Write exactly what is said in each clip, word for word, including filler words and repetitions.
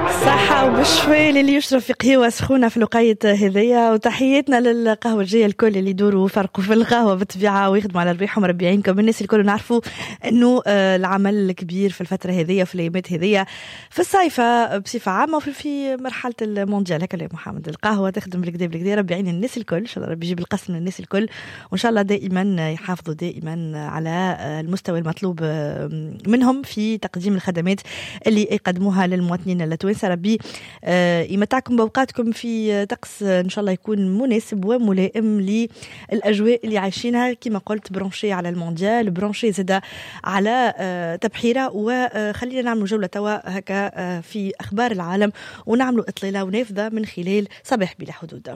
صحة وبالشوي اللي يشرب في قهوة سخونة في الوقاية هذية، وتحياتنا للقهوة الجاية الكل اللي يدوروا وفرقوا في القهوة بالطبيعة ويخدموا على ربيعهم ربي يعينكم. الناس الكل نعرفوا انه العمل الكبير في الفترة هذية في الايامات هذية في الصيفة بصفة عامة وفي في مرحلة المونديال. هكا يا محمد القهوة تخدم بالكدا بالكدا، ربي يعين الناس الكل ان شاء الله، ربي يجيب القسم للناس الكل، وان شاء الله دائما يحافظوا دائما على المستوى المطلوب منهم في تقديم الخدمات اللي يقدموها للمواطنين التوانسة. ربي يمتعكم بأوقاتكم في طقس إن شاء الله يكون مناسب وملائم للأجواء اللي عايشينها، كما قلت برونشي على المونديال، برونشي زدا على تبحيرة. وخلينا نعمل جولة توا هكا في أخبار العالم ونعملوا إطلالة ونافذة من خلال صباح بلا حدود.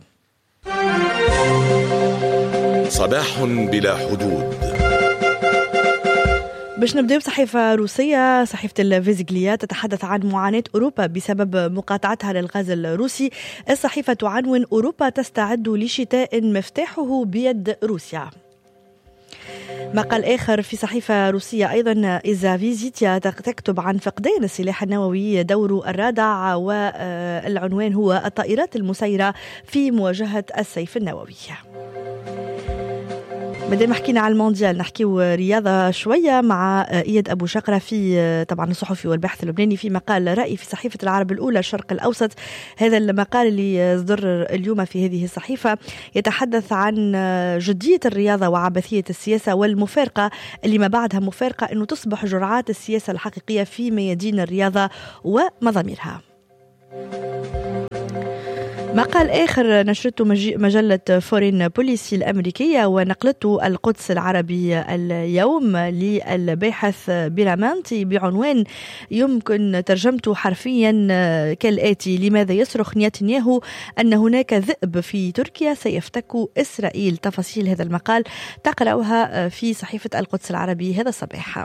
صباح بلا حدود. باش نبدأ بصحيفة روسية، صحيفة الفيزيغليا تتحدث عن معاناة أوروبا بسبب مقاطعتها للغاز الروسي. الصحيفة تعنون أوروبا تستعد لشتاء مفتاحه بيد روسيا. مقال آخر في صحيفة روسية أيضا إذا فيزيتيا تكتب عن فقدان السلاح النووي دور الرادع، والعنوان هو الطائرات المسيرة في مواجهة السيف النووي. بدل ما حكينا على المونديال نحكيو رياضة شوية مع إياد أبو شقرة في طبعا الصحفي والباحث اللبناني في مقال رأي في صحيفة العرب الأولى الشرق الأوسط. هذا المقال اللي صدر اليوم في هذه الصحيفة يتحدث عن جدية الرياضة وعبثية السياسة والمفارقة اللي ما بعدها مفارقة أنه تصبح جرعات السياسة الحقيقية في ميادين الرياضة ومضاميرها. مقال آخر نشرته مجلة فورين بوليسي الأمريكية ونقلته القدس العربي اليوم للباحث بيرامانتي بعنوان يمكن ترجمته حرفيا كالآتي: لماذا يصرخ نتنياهو أن هناك ذئب في تركيا سيفتك إسرائيل؟ تفاصيل هذا المقال تقرأها في صحيفة القدس العربي هذا الصباح.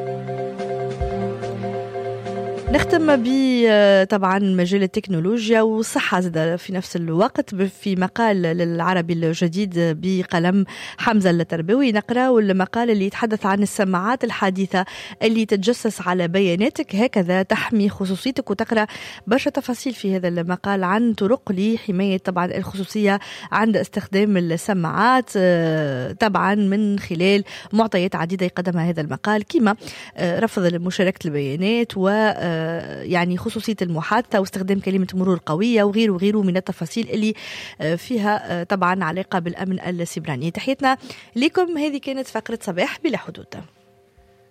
نختم ب طبعا مجال التكنولوجيا والصحة زاد في نفس الوقت في مقال للعربي الجديد بقلم حمزة التربوي. نقرأ المقال اللي يتحدث عن السماعات الحديثة اللي تتجسس على بياناتك هكذا تحمي خصوصيتك، وتقرأ برشا تفاصيل في هذا المقال عن طرق لحماية طبعا الخصوصية عند استخدام السماعات طبعا من خلال معطيات عديدة يقدمها هذا المقال، كما رفض مشاركة البيانات و يعني خصوصية المحادثة واستخدام كلمة مرور قوية وغيره وغيره من التفاصيل اللي فيها طبعا علاقة بالأمن السيبراني. تحياتنا لكم، هذه كانت فقرة صباح بلا حدود.